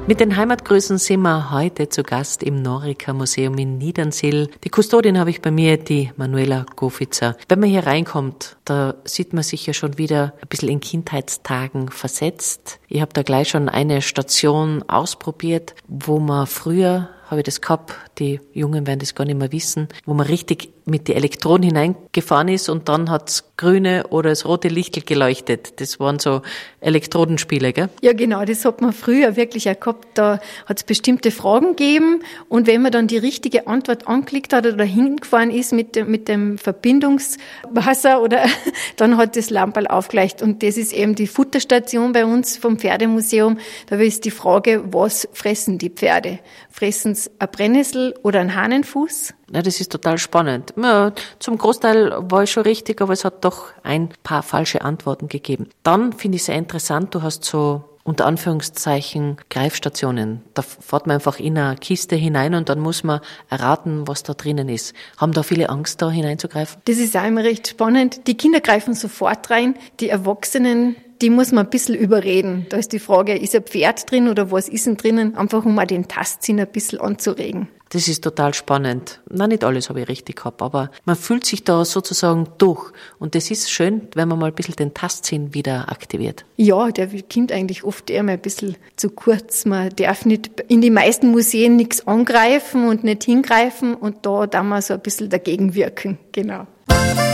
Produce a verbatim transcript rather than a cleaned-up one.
Mit den Heimatgrößen sind wir heute zu Gast im Norica Museum in Niedernsill. Die Kustodin habe ich bei mir, die Manuela Gofitzer. Wenn man hier reinkommt, da sieht man sich ja schon wieder ein bisschen in Kindheitstagen versetzt. Ich habe da gleich schon eine Station ausprobiert, wo man früher, habe ich das gehabt, die Jungen werden das gar nicht mehr wissen, wo man richtig mit den Elektroden hineingefahren ist und dann hat's grüne oder das rote Lichtel geleuchtet. Das waren so Elektrodenspiele, gell? Ja, genau, das hat man früher wirklich auch gehabt. Da hat's bestimmte Fragen gegeben und wenn man dann die richtige Antwort angeklickt hat oder hingefahren ist mit dem, mit dem Verbindungswasser oder dann hat das Lamperl aufgeleuchtet. Und das ist eben die Futterstation bei uns vom Pferdemuseum. Da ist die Frage, was fressen die Pferde? Fressen sie ein Brennnessel oder einen Hahnenfuß? Ja, das ist total spannend. Ja, zum Großteil war ich schon richtig, aber es hat doch ein paar falsche Antworten gegeben. Dann finde ich sehr interessant, du hast so unter Anführungszeichen Greifstationen. Da fährt man einfach in eine Kiste hinein und dann muss man erraten, was da drinnen ist. Haben da viele Angst, da hineinzugreifen? Das ist auch immer recht spannend. Die Kinder greifen sofort rein, die Erwachsenen, die muss man ein bisschen überreden. Da ist die Frage, ist ein Pferd drin oder was ist denn drinnen? Einfach um mal den Tastsinn ein bisschen anzuregen. Das ist total spannend. Na, nicht alles habe ich richtig gehabt, aber man fühlt sich da sozusagen durch. Und das ist schön, wenn man mal ein bisschen den Tastsinn wieder aktiviert. Ja, der kommt eigentlich oft eher mal ein bisschen zu kurz. Man darf nicht in die meisten Museen nichts angreifen und nicht hingreifen und da darf man so ein bisschen dagegen wirken. Genau.